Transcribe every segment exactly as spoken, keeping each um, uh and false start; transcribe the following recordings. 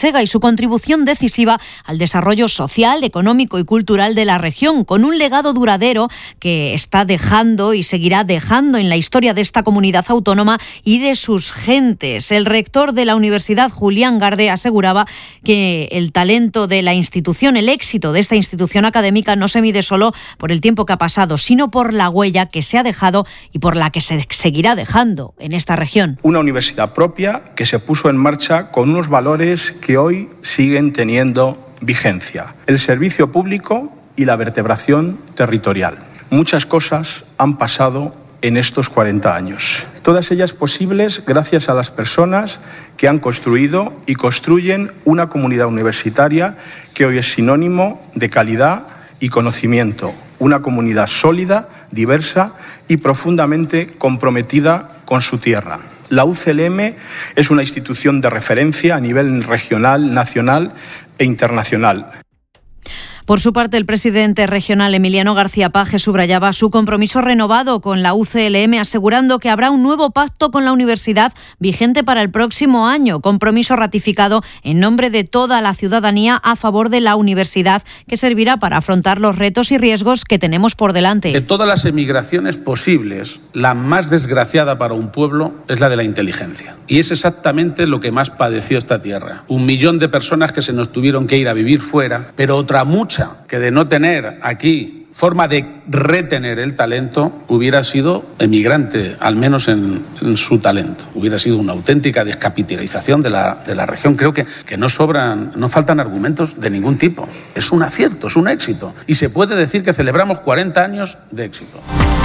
Ortega y su contribución decisiva al desarrollo social, económico y cultural de la región, con un legado duradero que está dejando y seguirá dejando en la historia de esta comunidad autónoma y de sus gentes. El rector de la Universidad, Julián Garde, aseguraba que el talento de la institución, el éxito de esta institución académica no se mide solo por el tiempo que ha pasado, sino por la huella que se ha dejado y por la que se seguirá dejando en esta región. Una universidad propia que se puso en marcha con unos valores que hoy siguen teniendo vigencia: el servicio público y la vertebración territorial. Muchas cosas han pasado en estos cuarenta años. Todas ellas posibles gracias a las personas que han construido y construyen una comunidad universitaria que hoy es sinónimo de calidad y conocimiento. Una comunidad sólida, diversa y profundamente comprometida con su tierra. La U C L M es una institución de referencia a nivel regional, nacional e internacional. Por su parte, el presidente regional Emiliano García Paje subrayaba su compromiso renovado con la U C L M, asegurando que habrá un nuevo pacto con la universidad vigente para el próximo año, compromiso ratificado en nombre de toda la ciudadanía a favor de la universidad, que servirá para afrontar los retos y riesgos que tenemos por delante. De todas las emigraciones posibles, la más desgraciada para un pueblo es la de la inteligencia. Y es exactamente lo que más padeció esta tierra. Un millón de personas que se nos tuvieron que ir a vivir fuera, pero otra mucha que de no tener aquí forma de retener el talento hubiera sido emigrante, al menos en, en su talento. Hubiera sido una auténtica descapitalización de la, de la región. Creo que, que no sobran, no faltan argumentos de ningún tipo. Es un acierto, es un éxito. Y se puede decir que celebramos cuarenta años de éxito.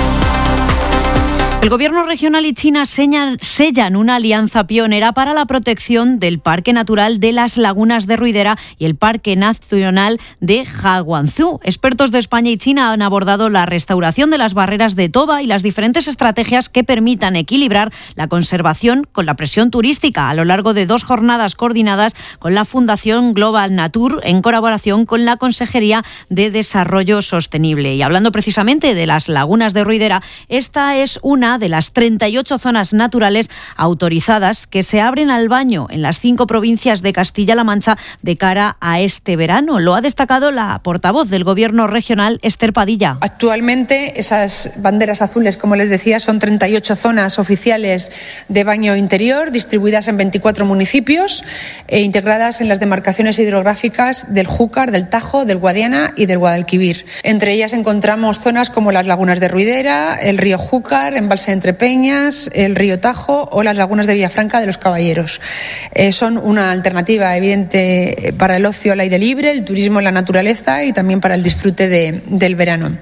El Gobierno regional y China sellan una alianza pionera para la protección del Parque Natural de las Lagunas de Ruidera y el Parque Nacional de Jaguanzhou. Expertos de España y China han abordado la restauración de las barreras de toba y las diferentes estrategias que permitan equilibrar la conservación con la presión turística a lo largo de dos jornadas coordinadas con la Fundación Global Nature en colaboración con la Consejería de Desarrollo Sostenible. Y hablando precisamente de las Lagunas de Ruidera, esta es una de las treinta y ocho zonas naturales autorizadas que se abren al baño en las cinco provincias de Castilla-La Mancha de cara a este verano. Lo ha destacado la portavoz del Gobierno regional, Esther Padilla. Actualmente esas banderas azules, como les decía, son treinta y ocho zonas oficiales de baño interior distribuidas en veinticuatro municipios e integradas en las demarcaciones hidrográficas del Júcar, del Tajo, del Guadiana y del Guadalquivir. Entre ellas encontramos zonas como las Lagunas de Ruidera, el río Júcar, en de Entrepeñas, el río Tajo o las lagunas de Villafranca de los Caballeros. Eh, son una alternativa evidente para el ocio al aire libre, el turismo en la naturaleza y también para el disfrute de, del verano.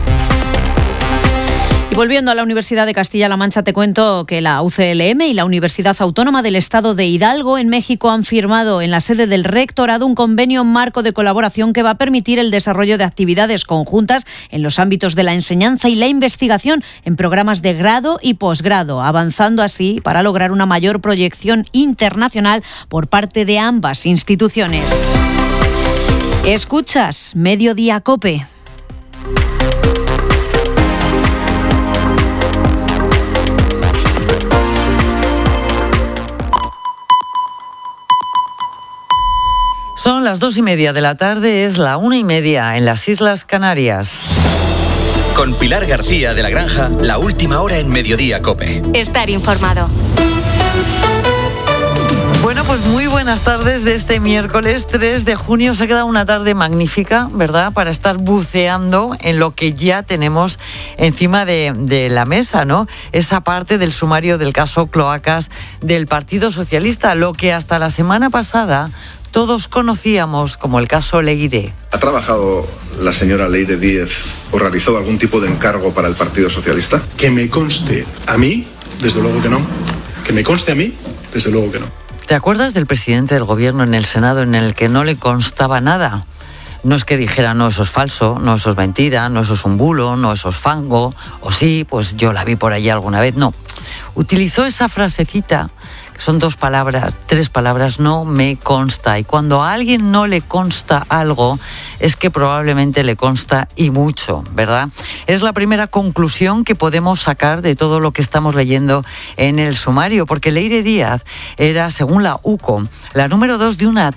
Y volviendo a la Universidad de Castilla-La Mancha, te cuento que la U C L M y la Universidad Autónoma del Estado de Hidalgo en México han firmado en la sede del Rectorado un convenio marco de colaboración que va a permitir el desarrollo de actividades conjuntas en los ámbitos de la enseñanza y la investigación en programas de grado y posgrado, avanzando así para lograr una mayor proyección internacional por parte de ambas instituciones. Escuchas Mediodía COPE. Son las dos y media de la tarde, es la una y media en las Islas Canarias. Con Pilar García de la Granja, la última hora en Mediodía COPE. Estar informado. Bueno, pues muy buenas tardes de este miércoles tres de junio. Se ha quedado una tarde magnífica, ¿verdad?, para estar buceando en lo que ya tenemos encima de, de la mesa, ¿no? Esa parte del sumario del caso Cloacas del Partido Socialista, lo que hasta la semana pasada todos conocíamos como el caso Leire. ¿Ha trabajado la señora Leire Díez o realizado algún tipo de encargo para el Partido Socialista? Que me conste a mí, desde luego que no. Que me conste a mí, desde luego que no. ¿Te acuerdas del presidente del gobierno en el Senado en el que no le constaba nada? No es que dijera, no, eso es falso, no, eso es mentira, no, eso es un bulo, no, eso es fango, o sí, pues yo la vi por allí alguna vez. No, utilizó esa frasecita, que son dos palabras, tres palabras, no me consta. Y cuando a alguien no le consta algo, es que probablemente le consta y mucho, ¿verdad? Es la primera conclusión que podemos sacar de todo lo que estamos leyendo en el sumario, porque Leire Díaz era, según la U C O, la número dos de una